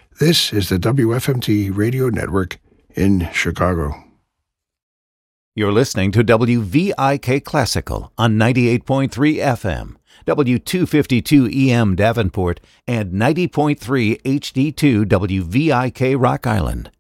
This is the WFMT Radio Network in Chicago. You're listening to WVIK Classical on 98.3 FM, W252 EM Davenport, and 90.3 HD2 WVIK Rock Island.